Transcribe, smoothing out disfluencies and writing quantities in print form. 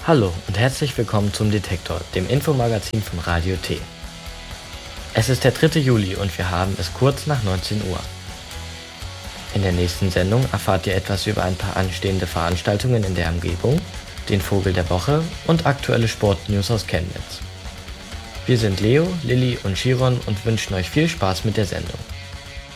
Hallo und herzlich willkommen zum Detektor, dem Infomagazin von Radio T. Es ist der 3. Juli und wir haben es kurz nach 19 Uhr. In der nächsten Sendung erfahrt ihr etwas über ein paar anstehende Veranstaltungen in der Umgebung, den Vogel der Woche und aktuelle Sportnews aus Chemnitz. Wir sind Leo, Lilly und Chiron und wünschen euch viel Spaß mit der Sendung.